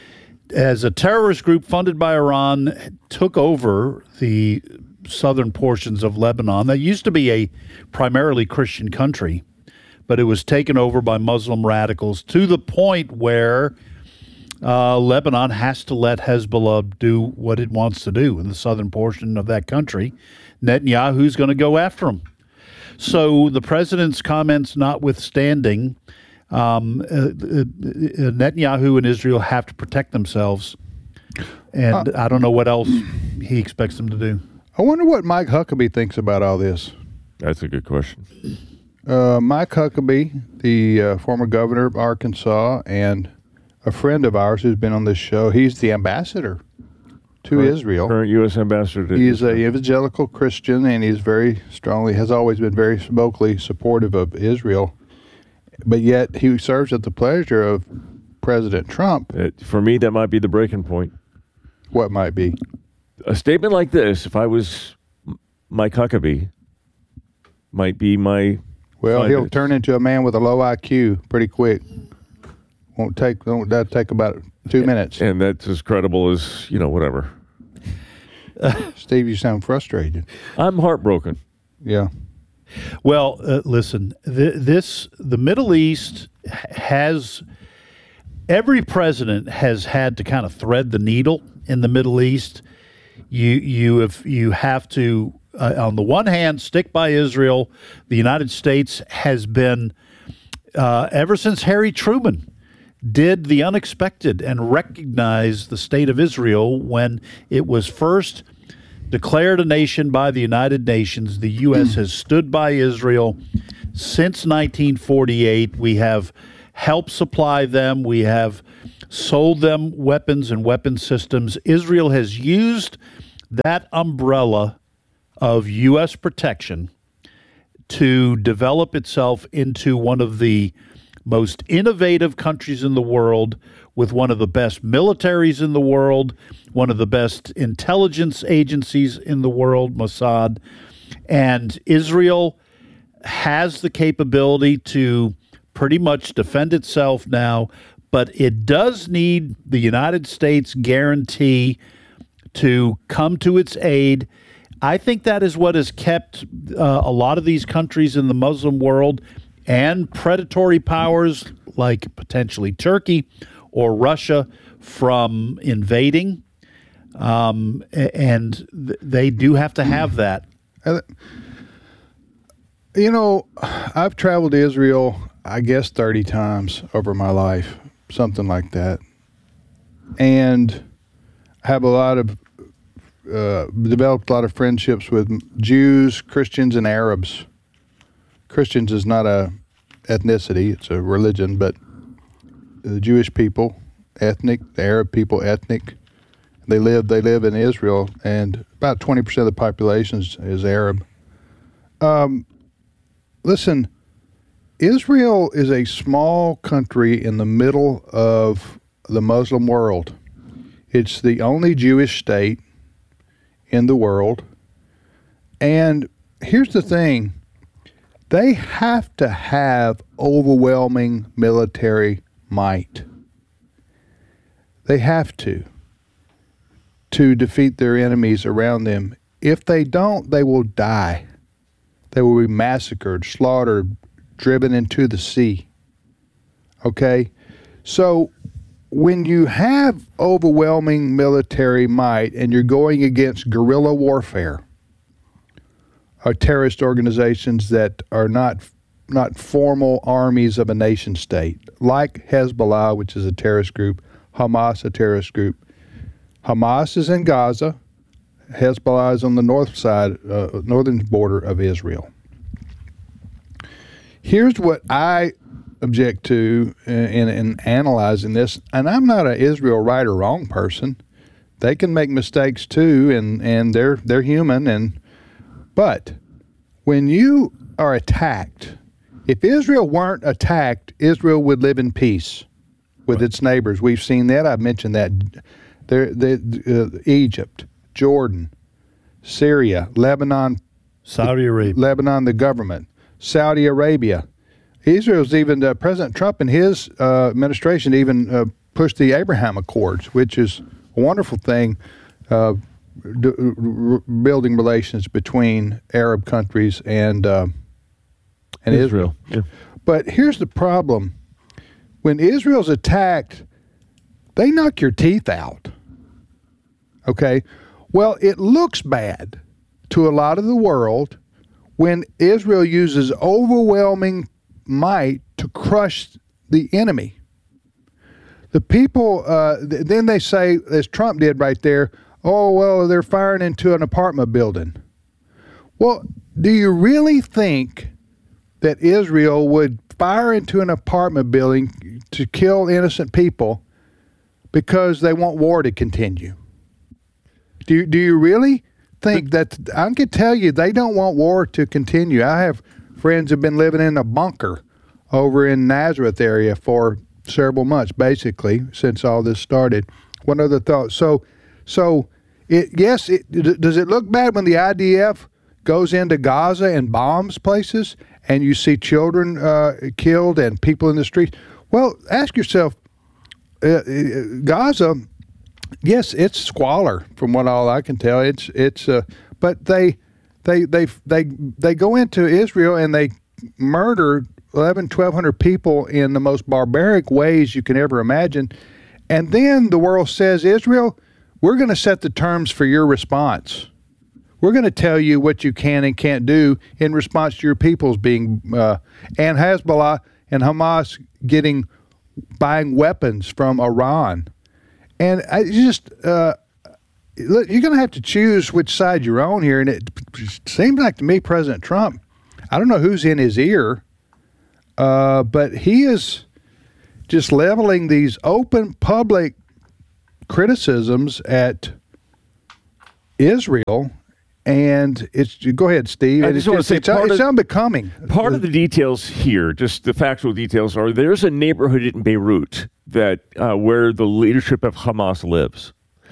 as a terrorist group funded by Iran, took over the southern portions of Lebanon. That used to be a primarily Christian country, but it was taken over by Muslim radicals to the point where uh, Lebanon has to let Hezbollah do what it wants to do in the southern portion of that country. Netanyahu's going to go after them. So the president's comments notwithstanding, um, uh, uh, Netanyahu and Israel have to protect themselves. And uh, I don't know what else he expects them to do. I wonder what Mike Huckabee thinks about all this. That's a good question. Uh, Mike Huckabee, the uh, former governor of Arkansas and a friend of ours who's been on this show, he's the ambassador to Current- Israel. Current U S ambassador to He's an evangelical Christian, and he's very strongly, has always been very vocally supportive of Israel. But yet he serves at the pleasure of President Trump. It, for me, that might be the breaking point. What might be? A statement like this, if I was Mike Huckabee, might be my... Well, my- he'll turn into a man with a low I Q pretty quick. Won't take, won't that take about two minutes. And that's as credible as, you know, whatever. Steve, you sound frustrated. I'm heartbroken. Yeah. Well, uh, listen, th- this the Middle East has every president has had to kind of thread the needle in the Middle East. You you have you have to uh, on the one hand, stick by Israel. The United States has been, uh, ever since Harry Truman did the unexpected and recognized the state of Israel when it was first declared a nation by the United Nations. The U S has stood by Israel since nineteen forty-eight. We have helped supply them. We have sold them weapons and weapon systems. Israel has used that umbrella of U S protection to develop itself into one of the most innovative countries in the world, with one of the best militaries in the world, one of the best intelligence agencies in the world, Mossad. And Israel has the capability to pretty much defend itself now, but it does need the United States guarantee to come to its aid. I think that is what has kept uh, a lot of these countries in the Muslim world and predatory powers like potentially Turkey or Russia from invading. Um, and th- they do have to have that. You know, I've traveled to Israel, I guess, thirty times over my life, something like that. And have a lot of, uh, developed a lot of friendships with Jews, Christians, and Arabs. Christians is not a ethnicity, it's a religion, but the Jewish people, ethnic, the Arab people, ethnic. They live they live in Israel, and about twenty percent of the population is, is Arab. Um, listen, Israel is a small country in the middle of the Muslim world. It's the only Jewish state in the world. And here's the thing. They have to have overwhelming military might. They have to, to defeat their enemies around them. If they don't, they will die. They will be massacred, slaughtered, driven into the sea. Okay? So when you have overwhelming military might and you're going against guerrilla warfare, are terrorist organizations that are not not formal armies of a nation state, like Hezbollah, which is a terrorist group, Hamas, a terrorist group. Hamas is in Gaza. Hezbollah is on the north side, uh, northern border of Israel. Here's what I object to in, in analyzing this, and I'm not an Israel right or wrong person. They can make mistakes too, and, and they're they're human, and but when you are attacked, if Israel weren't attacked, Israel would live in peace with its neighbors. We've seen that. I've mentioned that. There, the, uh, Egypt, Jordan, Syria, Lebanon, Saudi Arabia, Lebanon, the government, Saudi Arabia. Israel's even uh, President Trump and his uh, administration even uh, pushed the Abraham Accords, which is a wonderful thing. Uh, D- r- building relations between Arab countries and uh, and Israel. Israel. Yeah. But here's the problem. When Israel's attacked, they knock your teeth out. Okay? Well, it looks bad to a lot of the world when Israel uses overwhelming might to crush the enemy. The people, uh, th- then they say, as Trump did right there, oh, well, they're firing into an apartment building. Well, do you really think that Israel would fire into an apartment building to kill innocent people because they want war to continue? Do you, do you really think that? I can tell you they don't want war to continue. I have friends who have been living in a bunker over in Nazareth area for several months, basically, since all this started. One other thought. So, so it, yes, it, does it look bad when the I D F goes into Gaza and bombs places and you see children uh, killed and people in the streets? Well, ask yourself, uh, Gaza, yes, it's squalor from what all I can tell. It's it's, uh, but they they they they they go into Israel and they murder eleven, twelve hundred people in the most barbaric ways you can ever imagine, and then the world says, Israel, we're going to set the terms for your response. We're going to tell you what you can and can't do in response to your people's being, uh, and Hezbollah and Hamas getting, buying weapons from Iran. And I just, uh, look, you're going to have to choose which side you're on here. And it seems like to me, President Trump, I don't know who's in his ear, uh, but he is just leveling these open public criticisms at Israel. And it's, go ahead, Steve. I It's, just want to it's, say it's, part it's of- unbecoming. Part of the details here, just the factual details, are there's a neighborhood in Beirut that uh, where the leadership of Hamas lives.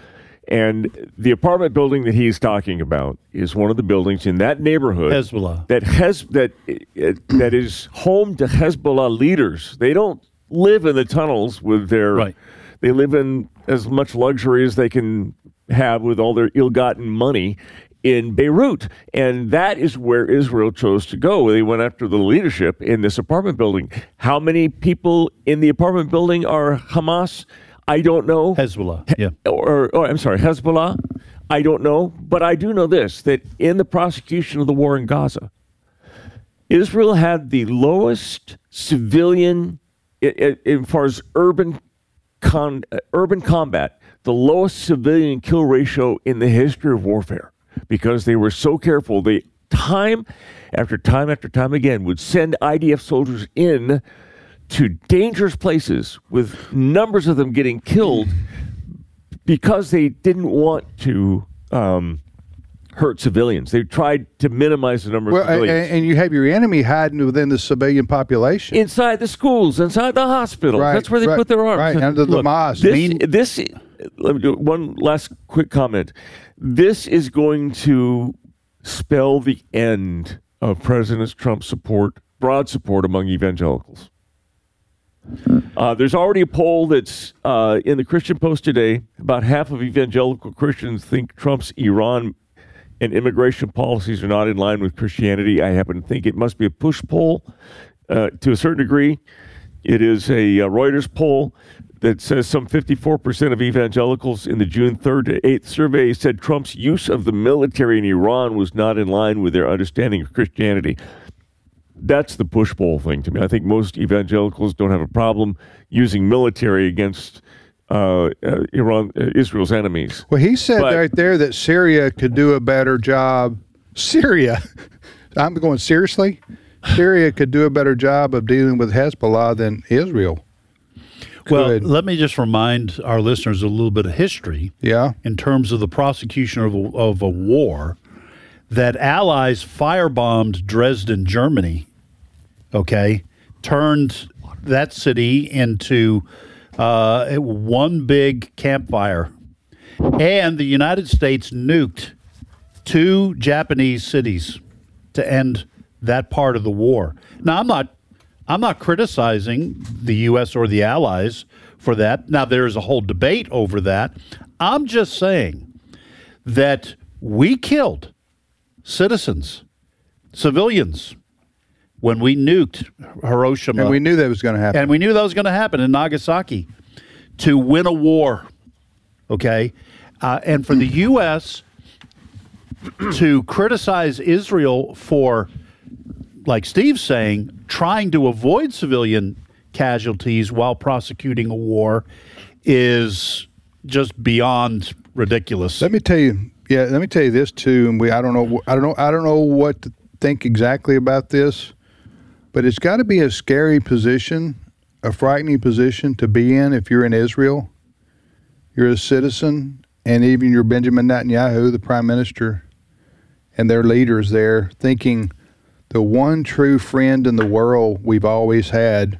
And the apartment building that he's talking about is one of the buildings in that neighborhood Hezbollah. that has that uh, that is home to Hezbollah leaders. They don't live in the tunnels with their Right. They live in as much luxury as they can have with all their ill-gotten money in Beirut. And that is where Israel chose to go. They went after the leadership in this apartment building. How many people in the apartment building are Hamas? I don't know. Hezbollah, yeah. Or, or I'm sorry, Hezbollah? I don't know. But I do know this, that in the prosecution of the war in Gaza, Israel had the lowest civilian, as far as urban con, uh, urban combat, the lowest civilian kill ratio in the history of warfare, because they were so careful. They time after time after time again would send I D F soldiers in to dangerous places with numbers of them getting killed because they didn't want to um, hurt civilians. They tried to minimize the number Well, of civilians. and, and you have your enemy hiding within the civilian population. Inside the schools, inside the hospitals. Right, That's where they right, put their arms. right, under the Look, mosque. This, Mean- this, let me do one last quick comment. This is going to spell the end of President Trump's support, broad support among evangelicals. Uh, there's already a poll that's uh, in the Christian Post today. About half of evangelical Christians think Trump's Iran and immigration policies are not in line with Christianity. I happen to think it must be a push poll uh, to a certain degree. It is a uh, Reuters poll that says some fifty-four percent of evangelicals in the June third to eighth survey said Trump's use of the military in Iran was not in line with their understanding of Christianity. That's the push poll thing to me. I think most evangelicals don't have a problem using military against uh, uh, Iran, uh, Israel's enemies. Well, he said But- right there that Syria could do a better job. Syria, I'm going seriously. Syria could do a better job of dealing with Hezbollah than Israel. Well, Could. let me just remind our listeners a little bit of history. Yeah. In terms of the prosecution of a, of a war, that Allies firebombed Dresden, Germany, okay, turned that city into uh, one big campfire. And the United States nuked two Japanese cities to end that part of the war. Now, I'm not I'm not criticizing the U S or the Allies for that. Now, there's a whole debate over that. I'm just saying that we killed citizens, civilians, when we nuked Hiroshima. And we knew that was going to happen. And we knew that was going to happen in Nagasaki to win a war, okay? Uh, and for the U S to criticize Israel for, like Steve's saying, trying to avoid civilian casualties while prosecuting a war is just beyond ridiculous. Let me tell you, yeah, let me tell you this too, and we I don't know I don't know I don't know what to think exactly about this, but it's got to be a scary position, a frightening position to be in if you're in Israel. You're a citizen, and even you're Benjamin Netanyahu, the prime minister, and their leaders there, thinking the one true friend in the world we've always had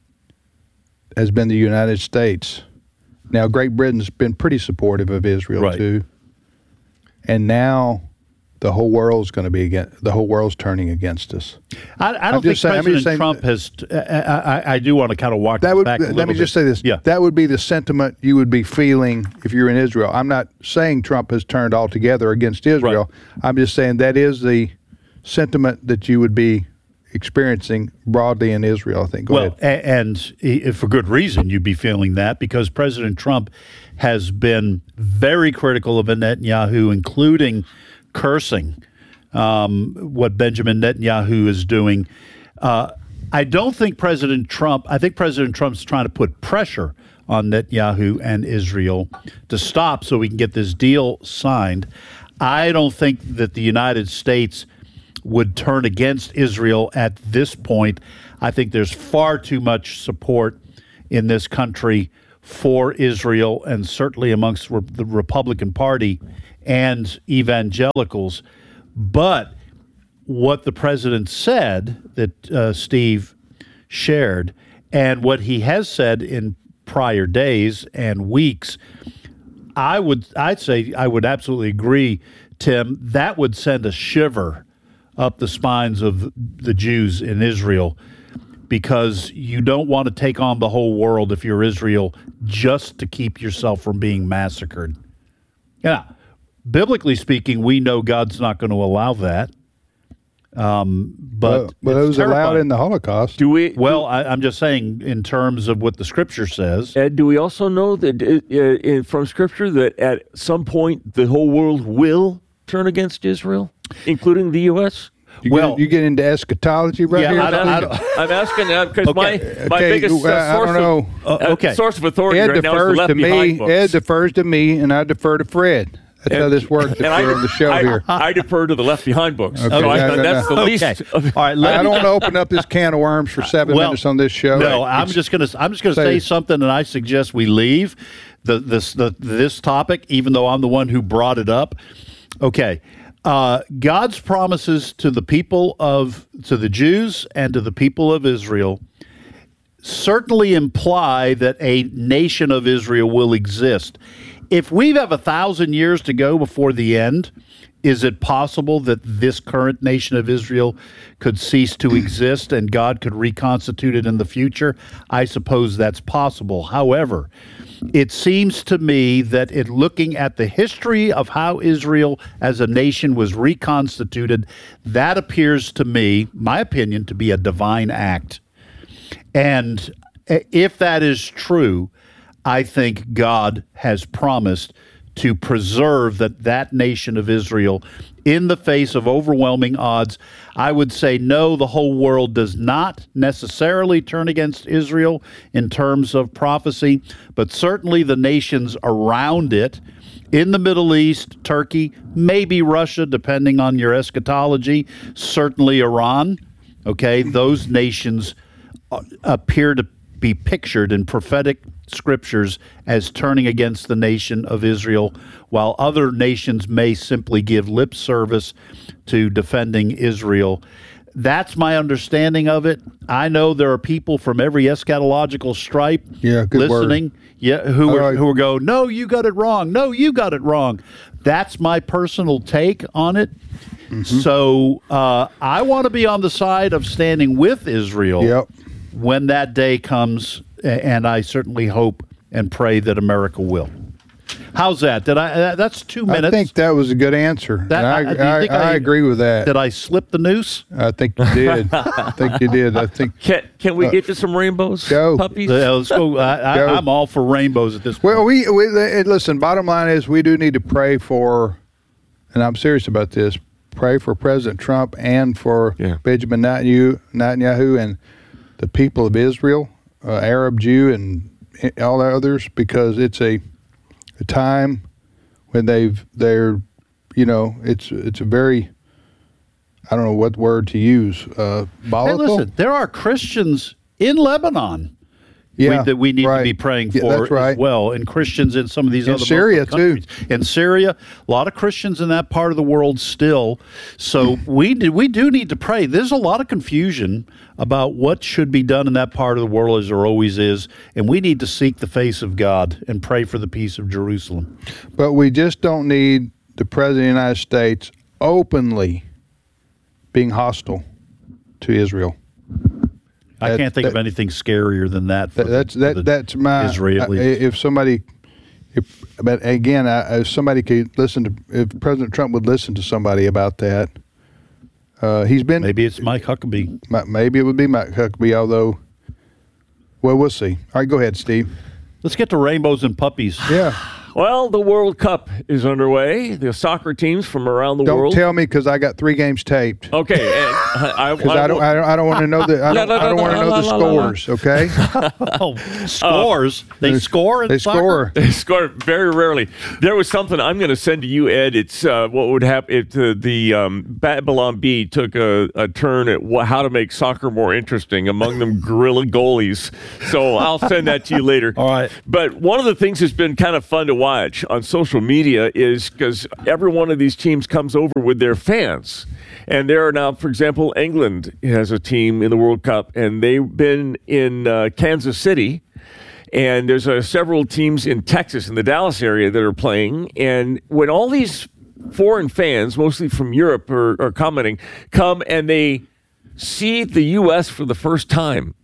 has been the United States. Now, Great Britain's been pretty supportive of Israel Right. too, and now the whole world's going to be against. The whole world's turning against us. I, I I'm don't think just saying- I'm President just saying- Trump has. I, I, I do want to kind of walk That this would back a let little me just bit. say this. Yeah. That would be the sentiment you would be feeling if you're in Israel. I'm not saying Trump has turned altogether against Israel. I'm just saying that is the sentiment that you would be experiencing broadly in Israel, I think. Go well, ahead. a- and i- for good reason, you'd be feeling that because President Trump has been very critical of Netanyahu, including cursing um, what Benjamin Netanyahu is doing. Uh, I don't think President Trump, I think President Trump's trying to put pressure on Netanyahu and Israel to stop so we can get this deal signed. I don't think that the United States would turn against Israel at this point. I think there's far too much support in this country for Israel, and certainly amongst re- the Republican Party and evangelicals. But what the president said that uh, Steve shared, and what he has said in prior days and weeks, I would I'd say I would absolutely agree, Tim. That would send a shiver up the spines of the Jews in Israel, because you don't want to take on the whole world if you're Israel just to keep yourself from being massacred. Yeah, biblically speaking, we know God's not going to allow that. Um, but but it was allowed in the Holocaust. Do we? Well, I, I'm just saying in terms of what the Scripture says. Ed, do we also know that uh, uh, from Scripture that at some point the whole world will turn against Israel, including the U S? You well, get, you get into eschatology right yeah, here. I don't, I don't, I'm asking that because okay. my my okay. biggest uh, source, I don't know. Of, uh, okay. source of authority Ed right now is the Left to Behind me. books. Ed defers to me, and I defer to Fred. That's and, how this works. If we're on the show I, here. I defer to the Left Behind books. Okay. So no, I, no, that's no. the least. Okay. All right. Let I don't want to open up this can of worms for seven well, minutes on this show. No, right. I'm it's, just gonna I'm just gonna say, say something, and I suggest we leave the this the this topic, even though I'm the one who brought it up. Okay. Uh, God's promises to the people of, to the Jews and to the people of Israel certainly imply that a nation of Israel will exist. If we have a thousand years to go before the end, is it possible that this current nation of Israel could cease to exist and God could reconstitute it in the future? I suppose that's possible. However, it seems to me that in looking at the history of how Israel as a nation was reconstituted, that appears to me, my opinion, to be a divine act. And if that is true, I think God has promised to preserve that that nation of Israel in the face of overwhelming odds. I would say no, the whole world does not necessarily turn against Israel in terms of prophecy, but certainly the nations around it in the Middle East, Turkey, maybe Russia, depending on your eschatology, certainly Iran, okay, those nations appear to be pictured in prophetic scriptures as turning against the nation of Israel, while other nations may simply give lip service to defending Israel. That's my understanding of it. I know there are people from every eschatological stripe yeah, good listening, word. yeah, who are, right. who are going, no, you got it wrong. No, you got it wrong. That's my personal take on it. Mm-hmm. So uh, I want to be on the side of standing with Israel yep. when that day comes, and I certainly hope and pray that America will. How's that? Did I? That's two minutes. I think that was a good answer. That, I, I, I, I agree with that. Did I slip the noose? I think you did. I think you did. I think. Can Can we uh, get to some rainbows? Go. Puppies. Uh, let's go. I, go. I, I'm all for rainbows at this point. Well, we, we listen. Bottom line is we do need to pray for, and I'm serious about this. Pray for President Trump and for yeah. Benjamin Netanyahu, Netanyahu and the people of Israel, uh, Arab, Jew, and all the others, because it's a a time when they've they're you know it's it's a very I don't know what word to use uh, volatile. Hey, listen, there are Christians in Lebanon. Yeah, we, that we need right. to be praying for yeah, that's right. as well, and Christians in some of these in other Syria countries. too. In Syria, a lot of Christians in that part of the world still. So we do, we do need to pray. There's a lot of confusion about what should be done in that part of the world, as there always is, and we need to seek the face of God and pray for the peace of Jerusalem. But we just don't need the President of the United States openly being hostile to Israel. I That, can't think that, of anything scarier than that. For that that's the, that for the that's my Israelis. I, if somebody, if but again, I, if somebody could listen to, if President Trump would listen to somebody about that, uh, he's been maybe it's Mike Huckabee. Maybe it would be Mike Huckabee. Although, well, we'll see. All right, go ahead, Steve. Let's get to rainbows and puppies. Yeah. Well, the World Cup is underway. The soccer teams from around the don't world. Don't tell me because I got three games taped. Okay, I, I, I don't. I don't. I don't want to know the. I don't, I don't want to know the scores. Okay. oh, scores. Uh, they score. In they soccer? score. They score very rarely. There was something I'm going to send to you, Ed. It's uh, what would happen if uh, the um, Babylon Bee took a, a turn at wh- how to make soccer more interesting. Among them, gorilla goalies. So I'll send that to you later. All right. But one of the things that's been kind of fun to watch on social media is because every one of these teams comes over with their fans. And there are now, for example, England has a team in the World Cup, and they've been in uh, Kansas City. And there's uh, several teams in Texas, in the Dallas area, that are playing. And when all these foreign fans, mostly from Europe, are, are commenting, come and they see the U S for the first time,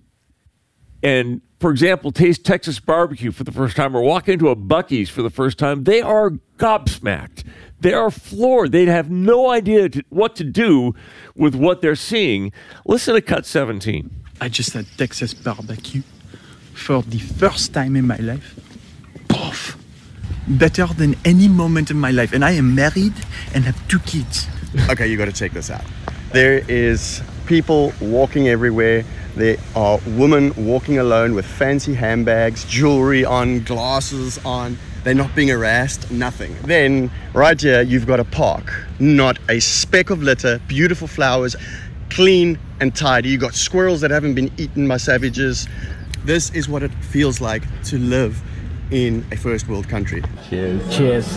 and, for example, taste Texas barbecue for the first time, or walk into a Buc-ee's for the first time, they are gobsmacked. They are floored. They have no idea to, what to do with what they're seeing. Listen to Cut seventeen. I just had Texas barbecue for the first time in my life. Poof. Better than any moment in my life. And I am married and have two kids. Okay, you got to check this out. There is people walking everywhere. There are women walking alone with fancy handbags, jewelry on, glasses on. They're not being harassed, nothing. Then, right here, you've got a park. Not a speck of litter, beautiful flowers, clean and tidy. You've got squirrels that haven't been eaten by savages. This is what it feels like to live in a first world country. Cheers. Cheers.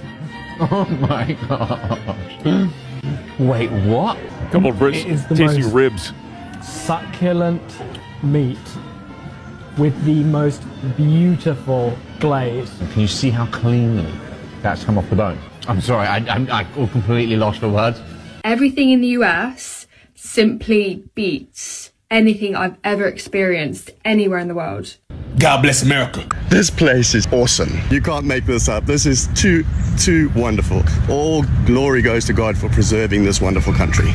Oh my gosh. Wait, what? A couple of Brits tasting ribs. Succulent meat with the most beautiful glaze. Can you see how cleanly that's come off the bone? I'm sorry, I, I'm I completely lost for words. Everything in the U S simply beats anything I've ever experienced anywhere in the world. God bless America. This place is awesome. You can't make this up. This is too, too wonderful. All glory goes to God for preserving this wonderful country.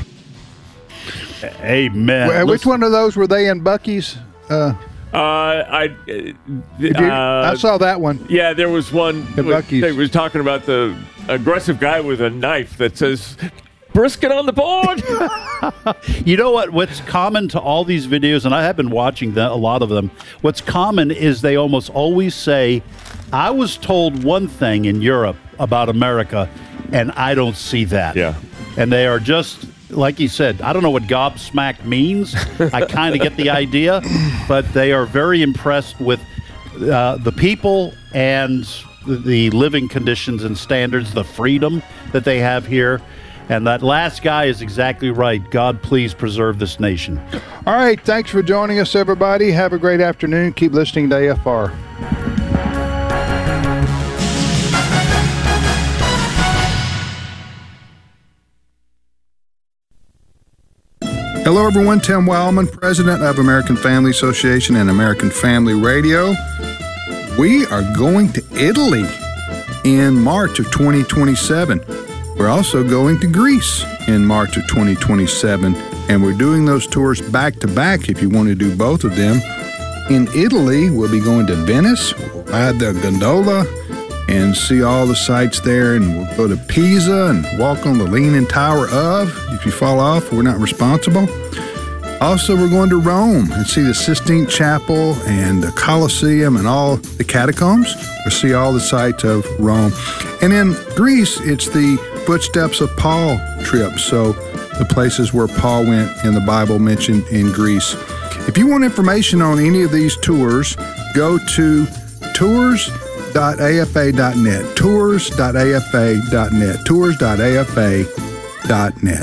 Amen. Well, which one of those were they in Buc-ee's? Uh, uh, I uh, you, I saw that one. Yeah, there was one. The Buc-ee's. They was talking about the aggressive guy with a knife that says, "Brisket on the board." You know what? What's common to all these videos, and I have been watching the, a lot of them, what's common is they almost always say, I was told one thing in Europe about America, and I don't see that. Yeah. And they are just, like you said, I don't know what gobsmacked means. I kind of get the idea, but they are very impressed with uh, the people and the living conditions and standards, the freedom that they have here. And that last guy is exactly right. God, please preserve this nation. All right. Thanks for joining us, everybody. Have a great afternoon. Keep listening to A F R. Hello, everyone. Tim Wildman, president of American Family Association and American Family Radio. We are going to Italy in March of twenty twenty-seven. We're also going to Greece in March of twenty twenty-seven, and we're doing those tours back to back if you want to do both of them. In Italy, we'll be going to Venice, we'll ride the gondola and see all the sights there, and we'll go to Pisa and walk on the Leaning Tower of. If you fall off, we're not responsible. Also, we're going to Rome and see the Sistine Chapel and the Colosseum and all the catacombs. We'll see all the sights of Rome. And in Greece, it's the Footsteps of Paul trip, so the places where Paul went in the Bible mentioned in Greece. If you want information on any of these tours, go to tours dot A F A dot net, tours dot A F A dot net, tours dot A F A dot net.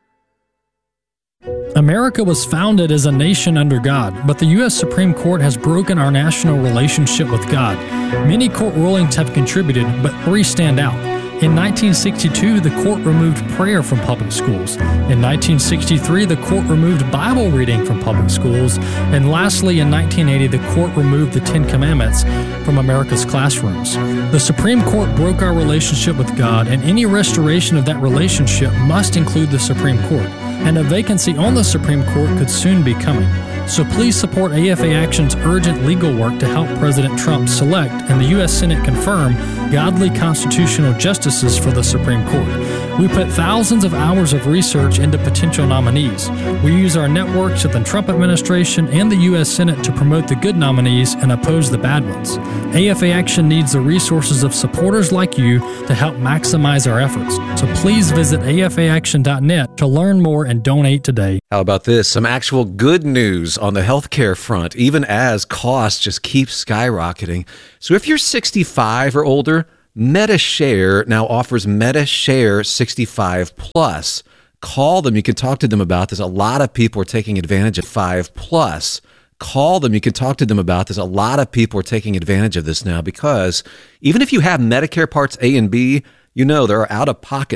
America was founded as a nation under God, but the U S Supreme Court has broken our national relationship with God. Many court rulings have contributed, but three stand out. In nineteen sixty-two, the court removed prayer from public schools. In nineteen sixty-three, the court removed Bible reading from public schools. And lastly, in nineteen eighty, the court removed the Ten Commandments from America's classrooms. The Supreme Court broke our relationship with God, and any restoration of that relationship must include the Supreme Court. and a vacancy on the Supreme Court could soon be coming. So please support A F A Action's urgent legal work to help President Trump select and the U S Senate confirm godly constitutional justices for the Supreme Court. We put thousands of hours of research into potential nominees. We use our networks at the Trump administration and the U S Senate to promote the good nominees and oppose the bad ones. A F A Action needs the resources of supporters like you to help maximize our efforts. So please visit A F A action dot net to learn more and donate today. How about this? Some actual good news on the healthcare front, even as costs just keep skyrocketing. So if you're sixty-five or older, MediShare now offers MediShare sixty-five plus. Call them. You can talk to them about this. A lot of people are taking advantage of five plus. Call them. You can talk to them about this. A lot of people are taking advantage of this now because even if you have Medicare Parts A and B, you know there are out-of-pocket